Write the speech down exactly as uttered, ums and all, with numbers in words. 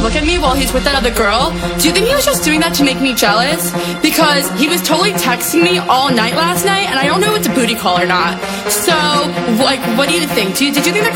look at me while he's with that other girl. Do you think he was just doing that to make me jealous? Because he was totally texting me all night last night, and I don't know if it's a booty call or not. So, like, what do you think? Do you, did you think that